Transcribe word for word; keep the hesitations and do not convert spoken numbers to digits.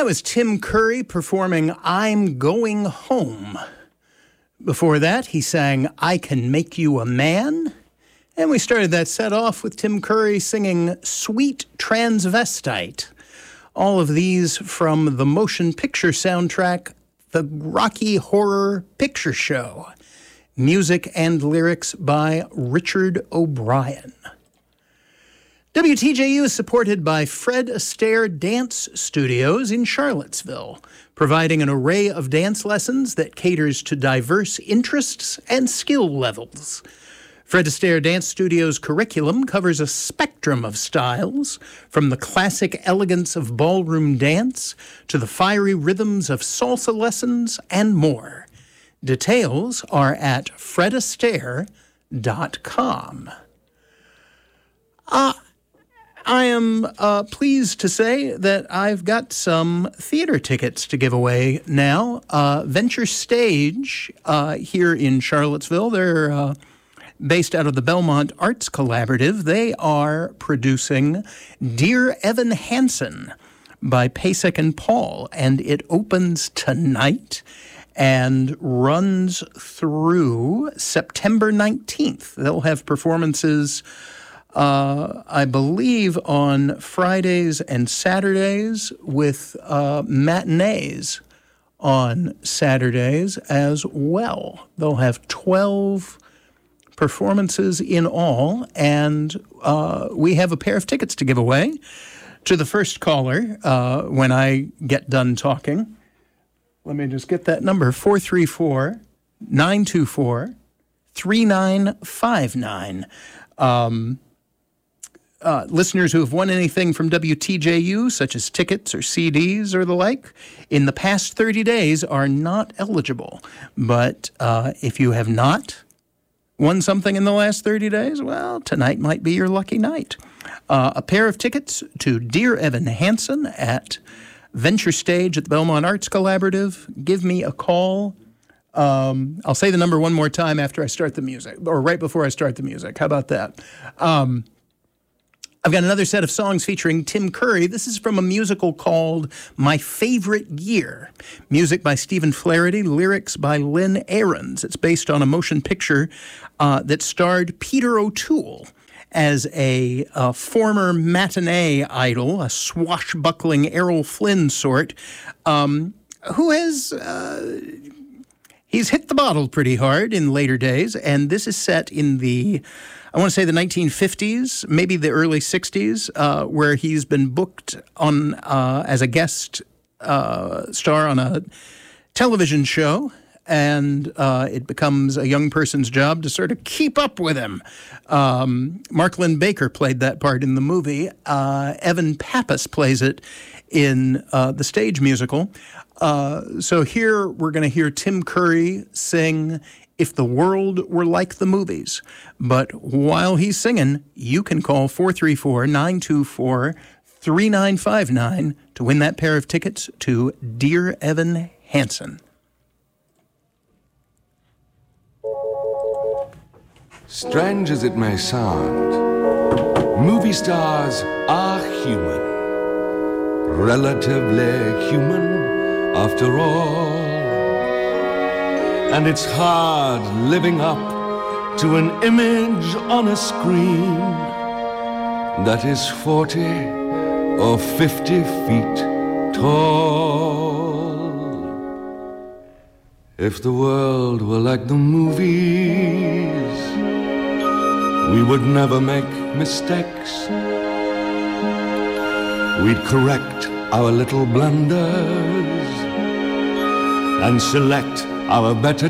That was Tim Curry performing I'm Going Home. Before that, he sang I Can Make You a Man. And we started that set off with Tim Curry singing Sweet Transvestite. All of these from the motion picture soundtrack, The Rocky Horror Picture Show. Music and lyrics by Richard O'Brien. W T J U is supported by Fred Astaire Dance Studios in Charlottesville, providing an array of dance lessons that caters to diverse interests and skill levels. Fred Astaire Dance Studios' curriculum covers a spectrum of styles, from the classic elegance of ballroom dance to the fiery rhythms of salsa lessons and more. Details are at fred astaire dot com. Uh, I am uh, pleased to say that I've got some theater tickets to give away now. Uh, Venture Stage uh, here in Charlottesville, they're uh, based out of the Belmont Arts Collaborative. They are producing Dear Evan Hansen by Pasek and Paul, and it opens tonight and runs through September nineteenth. They'll have performances Uh, I believe on Fridays and Saturdays with uh, matinees on Saturdays as well. They'll have twelve performances in all, and uh, we have a pair of tickets to give away to the first caller uh, when I get done talking. Let me just get that number, four three four, nine two four, three nine five nine. Um... Uh, listeners who have won anything from W T J U, such as tickets or C Ds or the like, in the past thirty days are not eligible. But uh, if you have not won something in the last thirty days, well, tonight might be your lucky night. Uh, a pair of tickets to Dear Evan Hansen at Venture Stage at the Belmont Arts Collaborative. Give me a call. Um, I'll say the number one more time after I start the music, or right before I start the music. How about that? Um, I've got another set of songs featuring Tim Curry. This is from a musical called My Favorite Year. Music by Stephen Flaherty, lyrics by Lynn Ahrens. It's based on a motion picture uh, that starred Peter O'Toole as a, a former matinee idol, a swashbuckling Errol Flynn sort, um, who has... Uh, he's hit the bottle pretty hard in later days, and this is set in the... I want to say the nineteen fifties, maybe the early sixties, uh, where he's been booked on uh, as a guest uh, star on a television show, and uh, it becomes a young person's job to sort of keep up with him. Um, Mark Lynn Baker played that part in the movie. Uh, Evan Pappas plays it in uh, the stage musical. Uh, so here we're going to hear Tim Curry sing If the World Were Like the Movies. But while he's singing, you can call four three four, nine two four, three nine five nine to win that pair of tickets to Dear Evan Hansen. Strange as it may sound, movie stars are human. Relatively human, after all. And it's hard living up to an image on a screen that is forty or fifty feet tall. If the world were like the movies, we would never make mistakes. We'd correct our little blunders and select our better